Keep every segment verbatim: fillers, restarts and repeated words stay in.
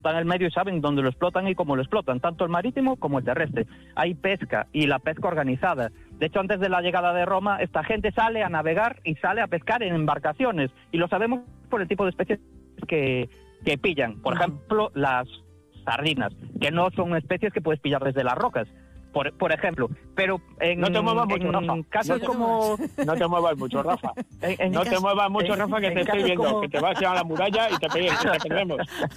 están en el medio y saben dónde lo explotan y cómo lo explotan, tanto el marítimo como el terrestre. Hay pesca y la pesca organizada. De hecho, antes de la llegada de Roma, esta gente sale a navegar y sale a pescar en embarcaciones. Y lo sabemos por el tipo de especies que, que pillan. Por ejemplo, las sardinas, que no son especies que puedes pillar desde las rocas. Por, por ejemplo, pero en, no te muevas mucho, en Rafa. casos no como... No te muevas mucho, Rafa. En, en no caso, te muevas mucho, en, Rafa, que en te estoy viendo, como... que te vas a la muralla y te, pe- te perdemos.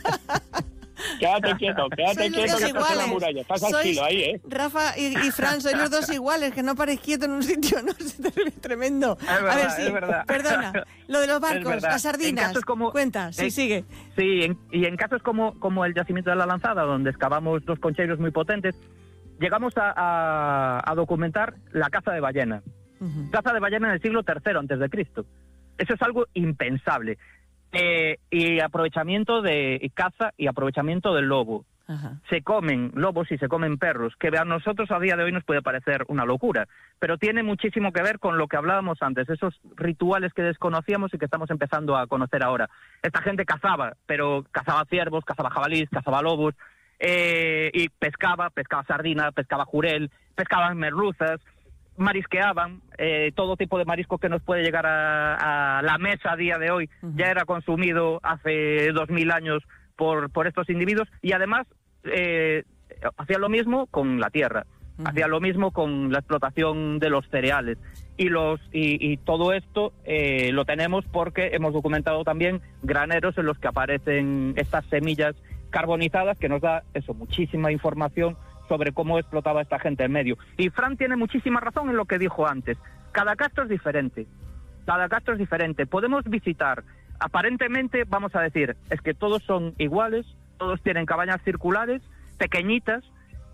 Quédate quieto, quédate sois quieto que estás en la muralla. Estás al kilo ahí, ¿eh? Rafa y, y Fran, sois los dos iguales, que no paréis quietos en un sitio, ¿no? Es tremendo. Es verdad, a ver, sí, es verdad. Perdona, lo de los barcos, las sardinas, como, cuenta, sí, en, sigue. Sí, en, y en casos como, como el yacimiento de la Lanzada, donde excavamos dos concheiros muy potentes, llegamos a, a, a documentar la caza de ballena. Uh-huh. Caza de ballena en el siglo tercero antes de Cristo. Eso es algo impensable. Eh, y aprovechamiento de y caza y aprovechamiento del lobo. Ajá. Se comen lobos y se comen perros, que a nosotros a día de hoy nos puede parecer una locura, pero tiene muchísimo que ver con lo que hablábamos antes, esos rituales que desconocíamos y que estamos empezando a conocer ahora. Esta gente cazaba, pero cazaba ciervos, cazaba jabalíes, cazaba lobos, eh, y pescaba, pescaba sardina, pescaba jurel, pescaban merluzas, marisqueaban, eh, todo tipo de marisco que nos puede llegar a, a la mesa a día de hoy, uh-huh. ya era consumido hace dos mil años por, por estos individuos, y además eh, hacían lo mismo con la tierra, uh-huh. hacían lo mismo con la explotación de los cereales, y los y, y todo esto eh, lo tenemos porque hemos documentado también graneros en los que aparecen estas semillas carbonizadas, que nos da eso, muchísima información sobre cómo explotaba esta gente en medio. Y Fran tiene muchísima razón en lo que dijo antes. Cada castro es diferente. Cada castro es diferente. Podemos visitar, aparentemente, vamos a decir, es que todos son iguales, todos tienen cabañas circulares, pequeñitas,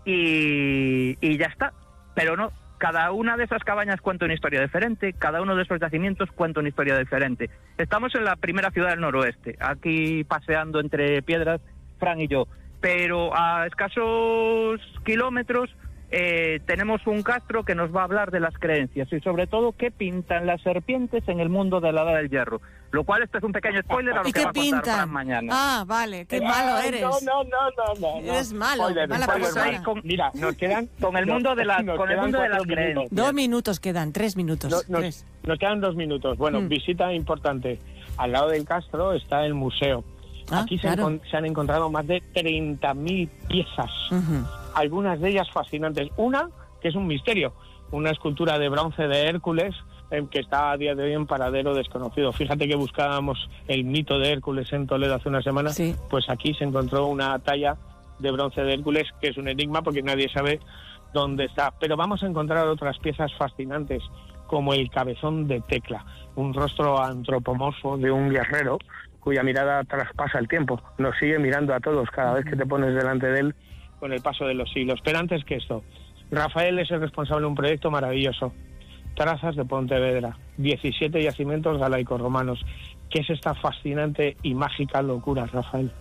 y, y ya está. Pero no, cada una de esas cabañas cuenta una historia diferente, cada uno de esos yacimientos cuenta una historia diferente. Estamos en la primera ciudad del noroeste, aquí paseando entre piedras, Fran y yo. Pero a escasos kilómetros eh, tenemos un castro que nos va a hablar de las creencias y sobre todo qué pintan las serpientes en el mundo de la Edad del Hierro. Lo cual este es un pequeño spoiler a lo ¿Y que qué va a contar pintan? Fran mañana. Ah, vale, qué malo eres. No, no, no, no, no. Eres malo, spoiler, mala spoiler, persona. ahí con, mira, nos quedan con el mundo de la, con el mundo de las creencias. Dos minutos quedan, tres minutos. No, nos, tres. nos quedan dos minutos. Bueno, mm. visita importante. Al lado del castro está el museo. Ah, Aquí claro. se, se han encontrado más de treinta mil piezas, uh-huh. algunas de ellas fascinantes. Una, que es un misterio, una escultura de bronce de Hércules, eh, que está a día de hoy en paradero desconocido. Fíjate que buscábamos el mito de Hércules en Toledo hace una semana, sí. Pues aquí se encontró una talla de bronce de Hércules, que es un enigma porque nadie sabe dónde está. Pero vamos a encontrar otras piezas fascinantes, como el cabezón de Tecla, un rostro antropomorfo de un guerrero, cuya mirada traspasa el tiempo, nos sigue mirando a todos cada vez que te pones delante de él con el paso de los siglos. Pero antes que esto, Rafael es el responsable de un proyecto maravilloso, Trazas de Pontevedra, diecisiete yacimientos galaicos romanos. ¿Qué es esta fascinante y mágica locura, Rafael?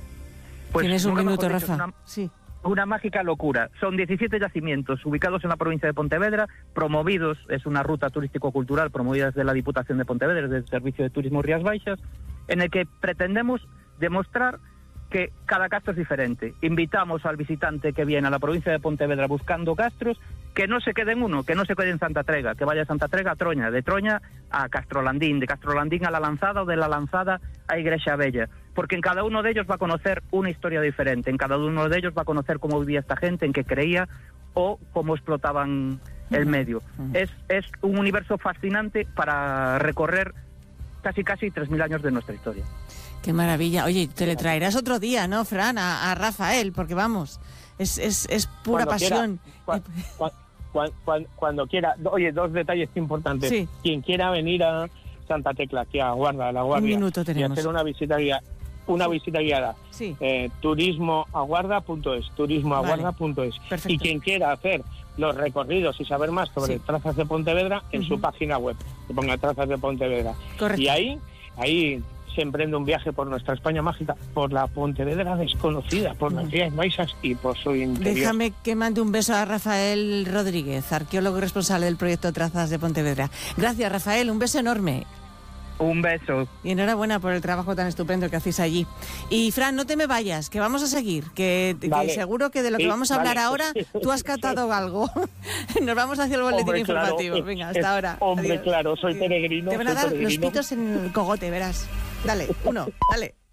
Pues tienes un minuto, Rafa. Es una, sí. una mágica locura. Son diecisiete yacimientos ubicados en la provincia de Pontevedra, promovidos, es una ruta turístico-cultural promovida desde la Diputación de Pontevedra, desde el Servicio de Turismo Rías Baixas, en el que pretendemos demostrar que cada castro es diferente. Invitamos al visitante que viene a la provincia de Pontevedra buscando castros, que no se quede en uno, que no se quede en Santa Trega, que vaya de Santa Trega a Troña, de Troña a Castrolandín, de Castrolandín a La Lanzada o de La Lanzada a Igrexa Bella, porque en cada uno de ellos va a conocer una historia diferente, en cada uno de ellos va a conocer cómo vivía esta gente, en qué creía o cómo explotaban el medio. Uh-huh. Es, es un universo fascinante para recorrer casi casi tres mil años de nuestra historia. Qué maravilla. Oye, te le traerás otro día, ¿no, Fran? A, a Rafael, porque vamos, es, es, es pura cuando pasión. Quiera, cuando, cuando, cuando, cuando quiera. Oye, dos detalles importantes. Sí. Quien quiera venir a Santa Tecla, aquí a Guarda, a la Guardia, un minuto tenemos. y hacer una visita guiada, una sí. visita guiada, sí. eh, turismo aguarda punto es, turismo aguarda punto es. Perfecto. Y quien quiera hacer los recorridos y saber más sobre sí. Trazas de Pontevedra, en uh-huh. su página web, que ponga Trazas de Pontevedra. Correcto. Y ahí, ahí se emprende un viaje por nuestra España mágica, por la Pontevedra desconocida, por uh-huh. las Rías Baixas y por su interior. Déjame que mande un beso a Rafael Rodríguez, arqueólogo responsable del proyecto Trazas de Pontevedra. Gracias, Rafael, un beso enorme. Un beso. Y enhorabuena por el trabajo tan estupendo que hacéis allí. Y Fran, no te me vayas, que vamos a seguir, que, vale. que seguro que de lo que sí, vamos a hablar vale. ahora tú has catado algo. Nos vamos hacia el boletín hombre, informativo. Claro, Venga, hasta es, ahora. Hombre, Adiós. claro, soy peregrino. Te van a dar peregrino. los pitos en el cogote, verás. Dale, uno, dale.